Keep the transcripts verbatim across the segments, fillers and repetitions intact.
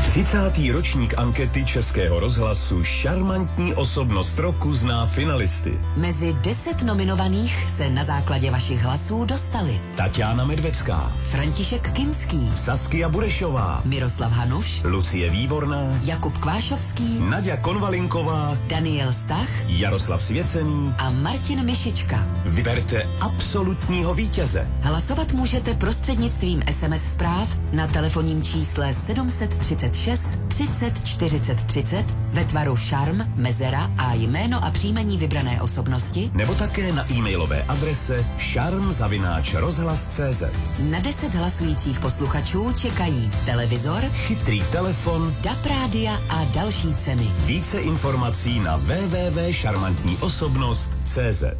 třicátý ročník ankety Českého rozhlasu Šarmantní osobnost roku zná finalisty. Mezi deset nominovaných se na základě vašich hlasů dostali Tatiana Medvecká, František Kinský, Saskia Burešová, Miroslav Hanuš, Lucie Výborná, Jakub Kvášovský, Naďa Konvalinková, Daniel Stach, Jaroslav Svěcený a Martin Mišička. Vyberte absolutního vítěze. Hlasovat můžete prostřednictvím es em es zpráv na telefonním čísle sedm set třicet šest třicet čtyřicet třicet ve tvaru šarm, mezera a jméno a příjmení vybrané osobnosti, nebo také na e-mailové adrese šarm zavináč rozhlas tečka cé zet. Na deset hlasujících posluchačů čekají televizor, chytrý telefon, D A B rádia a další ceny. Více informací na w w w tečka šarmantní osobnost tečka cé zet.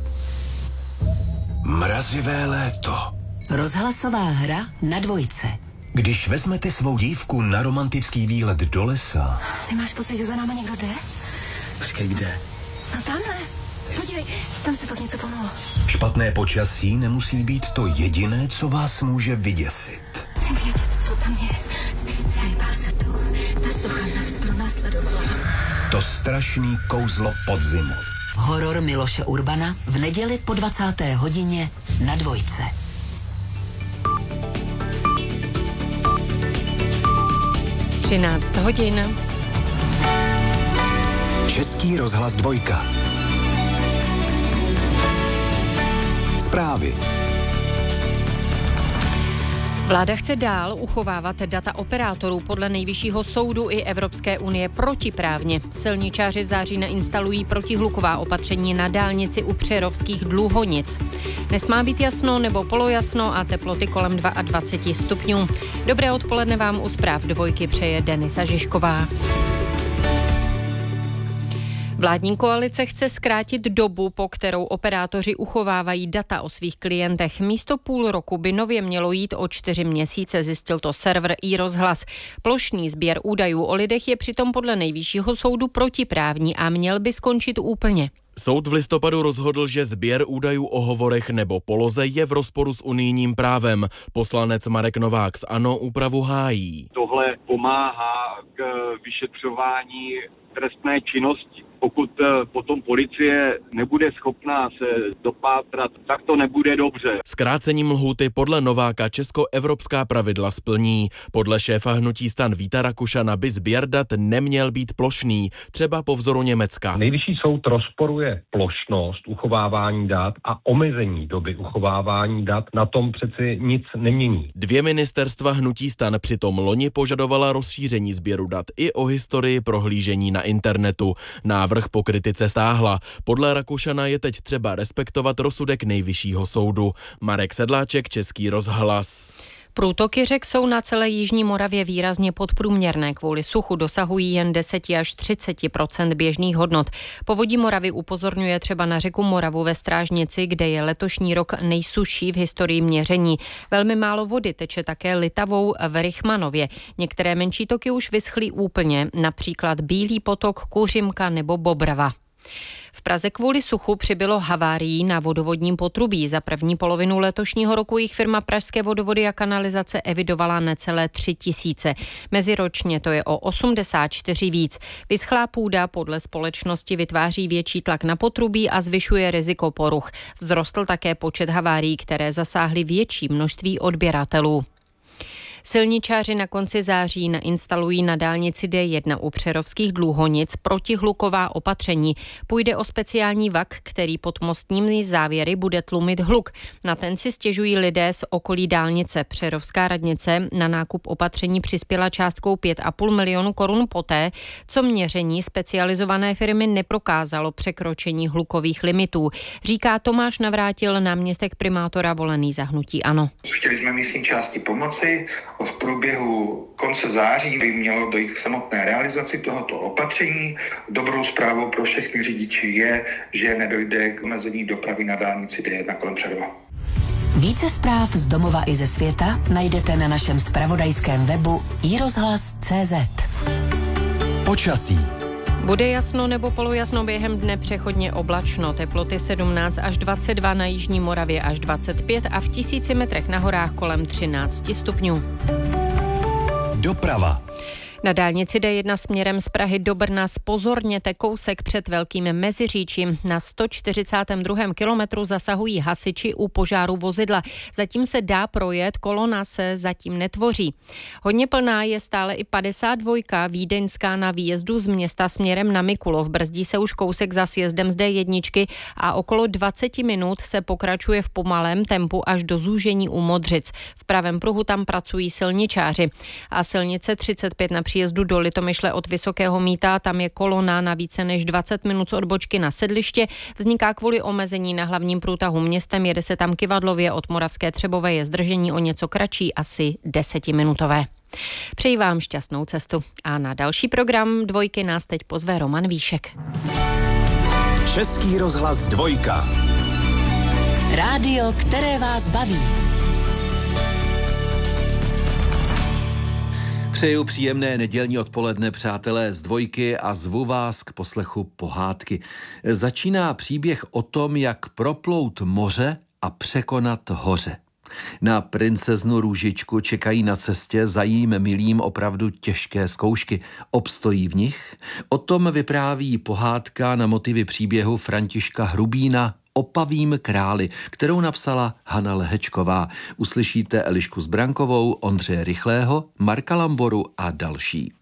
Mrazivé léto. Rozhlasová hra na dvojce. Když vezmete svou dívku na romantický výlet do lesa... Nemáš pocit, že za náma někdo jde? Počkej, kde? No tamhle. Podívej, tam se pak něco pohnulo. Špatné počasí nemusí být to jediné, co vás může vyděsit. Chci vědět, co tam je. Hejbá se to. Ta socha nás pronásledovala. To strašný kouzlo podzimu. Horor Miloše Urbana v neděli po dvacáté hodině na dvojce. třináct hodin. Český rozhlas dvojka. Zprávy. Vláda chce dál uchovávat data operátorů podle Nejvyššího soudu i Evropské unie protiprávně. Silničáři v září nainstalují protihluková opatření na dálnici u Přerovských Dluhonic. Nesmá být jasno nebo polojasno a teploty kolem dvacet dva stupňů. Dobré odpoledne vám u zpráv dvojky přeje Denisa Žižková. Vládní koalice chce zkrátit dobu, po kterou operátoři uchovávají data o svých klientech. Místo půl roku by nově mělo jít o čtyři měsíce, zjistil to server iRozhlas. Plošný sběr údajů o lidech je přitom podle Nejvyššího soudu protiprávní a měl by skončit úplně. Soud v listopadu rozhodl, že sběr údajů o hovorech nebo poloze je v rozporu s unijním právem. Poslanec Marek Novák z ANO úpravu hájí. Tohle pomáhá k vyšetřování trestné činnosti. Pokud potom policie nebude schopná se dopátrat, tak to nebude dobře. Zkrácením lhůty podle Nováka česko-evropská pravidla splní. Podle šéfa hnutí STAN Víta Rakušana by sběr dat neměl být plošný, třeba po vzoru Německa. Nejvyšší soud rozporuje plošnost uchovávání dat a omezení doby uchovávání dat. Na tom přeci nic nemění. Dvě ministerstva hnutí STAN přitom loni požadovala rozšíření sběru dat i o historii prohlížení na internetu. Návrh po kritice stáhla. Podle Rakušana je teď třeba respektovat rozsudek Nejvyššího soudu. Marek Sedláček, Český rozhlas. Průtoky řek jsou na celé jižní Moravě výrazně podprůměrné. Kvůli suchu dosahují jen deset až třicet procent běžných hodnot. Povodí Moravy upozorňuje třeba na řeku Moravu ve Strážnici, kde je letošní rok nejsušší v historii měření. Velmi málo vody teče také Litavou v Rychmanově. Některé menší toky už vyschly úplně, například Bílý potok, Kuřimka nebo Bobrava. V Praze kvůli suchu přibylo havárií na vodovodním potrubí. Za první polovinu letošního roku jich firma Pražské vodovody a kanalizace evidovala necelé tři tisíce. Meziročně to je o osmdesát čtyři víc. Vyschlá půda podle společnosti vytváří větší tlak na potrubí a zvyšuje riziko poruch. Vzrostl také počet havárií, které zasáhly větší množství odběratelů. Silničáři na konci září nainstalují na dálnici D jedna u Přerovských Dluhonic protihluková opatření. Půjde o speciální vak, který pod mostními závěry bude tlumit hluk. Na ten si stěžují lidé z okolí dálnice. Přerovská radnice na nákup opatření přispěla částkou pět a půl milionu korun poté, co měření specializované firmy neprokázalo překročení hlukových limitů. Říká Tomáš Navrátil, náměstek primátora volený za hnutí ANO. Chtěli jsme místní části pomoci. V průběhu konce září by mělo dojít k samotné realizaci tohoto opatření. Dobrou zprávou pro všechny řidiči je, že nedojde k omezení dopravy na dálnici D jedna kolem Přerova. Více zpráv z domova i ze světa najdete na našem zpravodajském webu i rozhlas tečka cé zet. Počasí. Bude jasno nebo polojasno, během dne přechodně oblačno. Teploty sedmnáct až dvacet dva, na jižní Moravě až dvacet pět a v tisíci metrech na horách kolem třináct stupňů. Doprava. Na dálnici D jedna směrem z Prahy do Brna zpozorněte kousek před Velkým Meziříčím. Na sto čtyřicátém druhém kilometru zasahují hasiči u požáru vozidla. Zatím se dá projet, kolona se zatím netvoří. Hodně plná je stále i padesát dva vídeňská na výjezdu z města směrem na Mikulov. Brzdí se už kousek za sjezdem z D jedna a okolo dvacet minut se pokračuje v pomalém tempu až do zúžení u Modřic. V pravém pruhu tam pracují silničáři. A silnice třicet pět na příjezdu do Litomyšle od Vysokého Mýta, tam je kolona na více než dvacet minut z odbočky na Sedliště. Vzniká kvůli omezení na hlavním průtahu městem, jede se tam kyvadlově, od Moravské Třebové je zdržení o něco kratší, asi desetiminutové. Přeji vám šťastnou cestu a na další program Dvojky nás teď pozve Roman Víšek. Český rozhlas Dvojka. Rádio, které vás baví. Přeju příjemné nedělní odpoledne, přátelé z Dvojky, a zvu vás k poslechu pohádky. Začíná příběh o tom, jak proplout moře a překonat hoře. Na princeznu Růžičku čekají na cestě za jím milým opravdu těžké zkoušky. Obstojí v nich? O tom vypráví pohádka na motivy příběhu Františka Hrubína O pavím králi, kterou napsala Hana Lehečková. Uslyšíte Elišku Zbrankovou, Ondřeje Rychlého, Marka Lamboru a další.